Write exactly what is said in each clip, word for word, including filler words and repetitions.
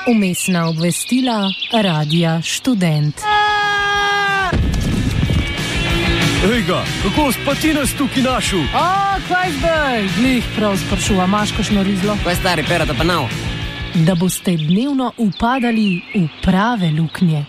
Vmesna obvestila Radia Študent. Ejga, kako spati nas tukaj našel? A, kaj zdaj? Glih prav sprašuva, imaš kakšno rizlo? Kaj stari, perata pa nav? Da boste dnevno upadali v prave luknje.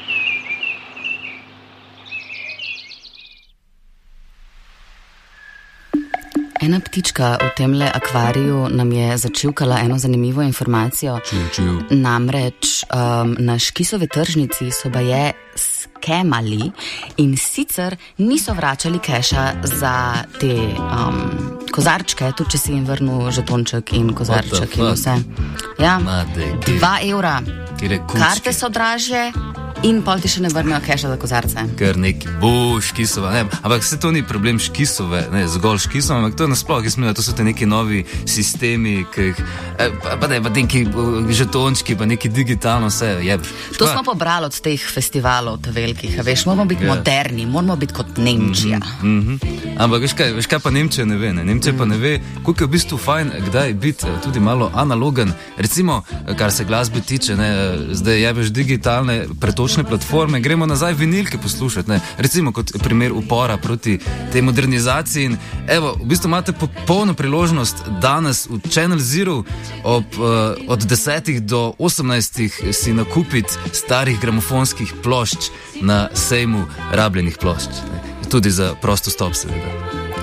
Ena ptička v temle akvariju nam je začivkala eno zanimivo informacijo. Čiv, čiv. Namreč um, na Škisovi tržnici so baje skemali in sicer niso vračali keša za te um, kozarčke, tudi če si jim vrnil žetonček in kozarček in vse. Ja, dva evra. Karte so dražje. In pol ti še ne vrnejo keša za kozarce. Ker neki bo Škisova, ne, ampak se to ni problem Škisove, ne, zgolj Škisova, ampak to je nasploh, jaz mislim, da to so te neki novi sistemi, ki jih, pa, pa, pa neki žetončki, pa neki digitalno vse, jeb. To smo pobrali od teh festivalov, te velikih, veš, moramo biti ja. moderni, moramo biti kot Nemčija. Mm-hmm, mm-hmm. Ampak veš kaj, veš kaj pa Nemčija ne ve, ne, Nemčija mm. pa ne ve, koliko je v bistvu fajn, kdaj biti tudi malo analogen, recimo, kar se glasbe tiče, ne, zdaj jebeš digitalne pretočne platforme, gremo nazaj vinilke poslušati, ne? Recimo kot primer upora proti tej modernizaciji in evo, v bistvu imate popolno priložnost danes v Channel Zero ob, uh, od desetih do osemnajstih si nakupiti starih gramofonskih plošč na sejmu rabljenih plošč, ne? Tudi za prostostop seveda.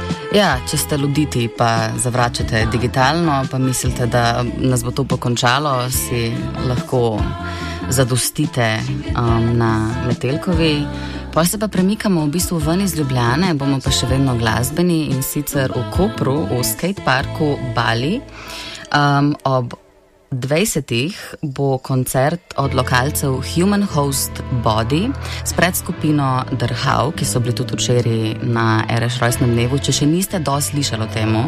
Ja, če ste luditi pa zavračate digitalno, pa mislite, da nas bo to pokončalo, si lahko zadostite um, na Metelkovi. Pa se pa premikamo v bistvu ven iz Ljubljane, bomo pa še vedno glasbeni in sicer v Kopru, v skateparku Bali. Um, ob dvajsetih bo koncert od lokalcev Human Host Body s predskupino Drhav, ki so bili tudi včeraj na Ereš rojstnem dnevu. Če še niste dosti slišali o temu,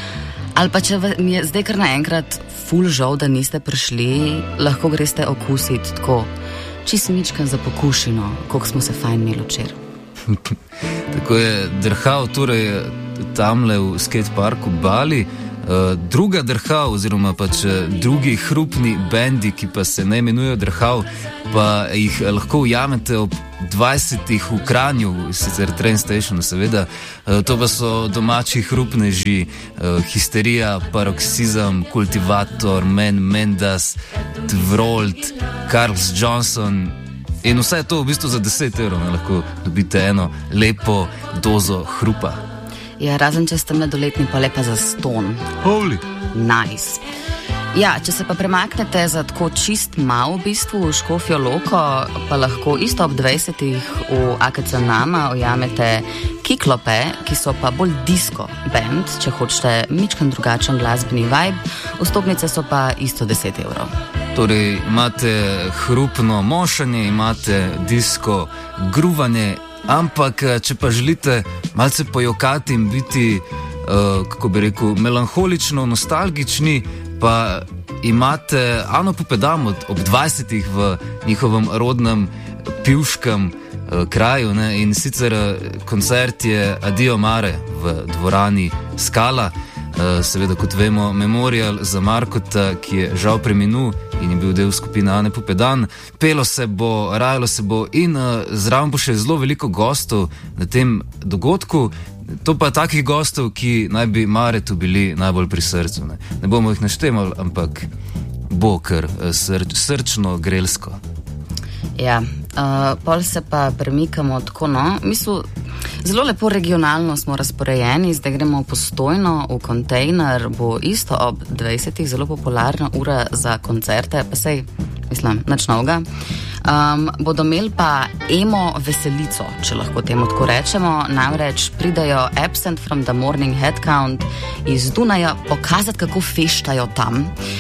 ali pa če mi je zdaj kar naenkrat ful žal, da niste prišli, lahko greste okusiti tako čismičkan za pokušino, koliko smo se fajn imeli včeraj. Tako je Drhav, torej tamle v skateparku Bali. Uh, druga Drhav, oziroma pač drugi hrupni bendi, ki pa se ne imenujejo Drhav, pa jih lahko ujamete ob dvajsetih v Kranju, sicer Train Stationu seveda. Uh, to pa so domači hrupneži, uh, Histerija, Paroxizem, Kultivator, Men Mendas, Tvrold, Carls Johnson in vse to v bistvu za deset evrov, ne, lahko dobite eno lepo dozo hrupa. Ja, razen če ste mladoletni, pa lepa za ston. Holy! Nice. Ja, če se pa premaknete za tako čist mal v bistvu v Škofjo Loko, pa lahko isto ob dvajsetih v A K C Nama ujamete Kiklope, ki so pa bolj disco band, če hočete mičken drugačen glasbeni vibe. Vstopnice so pa isto deset evrov. Torej, imate hrupno mošanje, imate disco gruvanje, ampak če pa želite malce pojokati in biti, uh, kako bi rekel, melanholično, nostalgični, pa imate Ano Pupedam ob dvajsetih v njihovem rodnem pivškem uh, kraju, ne? In sicer uh, koncert je Adio Mare v dvorani Skala. Uh, seveda, kot vemo, memorial za Markota, ki je žal preminul in je bil del skupine Ane Pupedan. Pelo se bo, rajalo se bo in uh, zraven bo še zelo veliko gostov na tem dogodku. To pa takih gostov, ki naj bi Maretu bili najbolj pri srcu. Ne, ne bomo jih naštemali, ampak bo kar uh, srč, srčno, grelsko. Ja, uh, pol se pa premikamo tako, no, mislim, zelo lepo regionalno smo razporejeni, zdaj gremo Postojno v kontejner, bo isto ob dvajsetih zelo popularna ura za koncerte, pa sej, mislim, nič novega. Um, bodo imeli pa emo veselico, če lahko temu tako rečemo, namreč pridajo Absent from the Morning Headcount iz Dunaja pokazati, kako feštajo tam.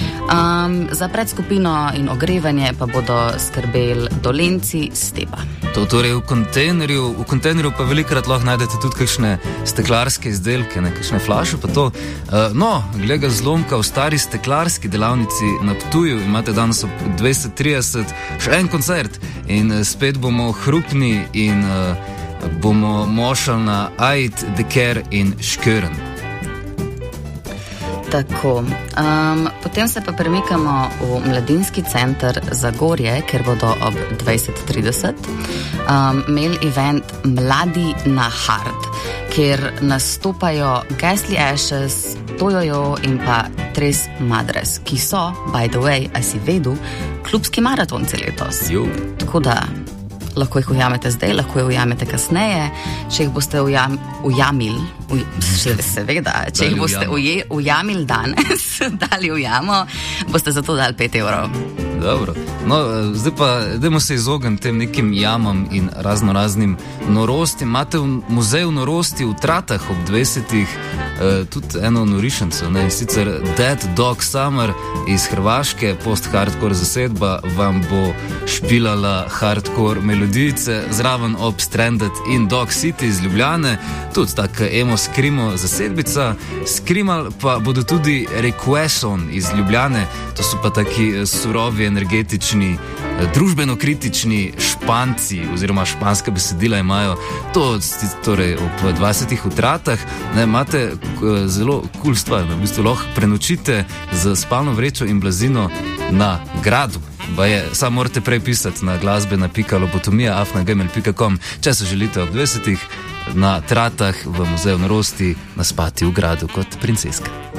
Um, za predskupino in ogrevanje pa bodo skrbeli Dolenci Steba. To torej v kontejnerju, v kontejnerju pa velikrat lahko najdete tudi kakšne steklarske izdelke, ne, kakšne flaše pa to. Uh, no, glede ga zlomka, v stari steklarski delavnici na Ptuju imate danes ob dvajset trideset še en koncert in uh, spet bomo hrupni in uh, bomo mošali na Aid, Deker in Škören. Tako, um, potem se pa premikamo v mladinski center Zagorje, ker bodo ob dvajset trideset um, imeli event Mladi na Hard, kjer nastopajo Ghastly Ashes, Tojojo in pa Tres Madres, ki so, by the way, a si vedel, klubski maratonci letos. Jo. Tako da lahko jih ujamete zdaj, lahko jih ujamete kasneje, če jih boste ujam, ujamili, uj, seveda, če jih boste uje, ujamili danes, dali ujamo, boste za to dali pet evrov. Dobro. No, zdaj pa, dajmo se izogniti tem nekim jamam in razno raznim norostim. Imate v muzeju norosti v Tratah ob dvajsetih eh, tudi eno norišenco, ne, sicer Dead Dog Summer iz Hrvaške, post-hardcore zasedba vam bo špilala hardcore melodijice, zraven ob Stranded in Dog City iz Ljubljane, tudi tak emo skrimo zasedbica, skrimal pa bodo tudi Requesson iz Ljubljane, to so pa taki surovi, energetični, družbeno-kritični Španci oziroma španska besedila imajo, to torej ob dvajsetih v Tratah, ne, imate zelo cool stvar, v bistvu lahko prenočite z spalno vrečo in blazino na gradu. Ba je, samo morate prej pisati na glasbena pika lobotomija afna gmail pika com, če se želite ob dvajsetih na Tratah v muzeju norosti naspati v gradu kot princeska.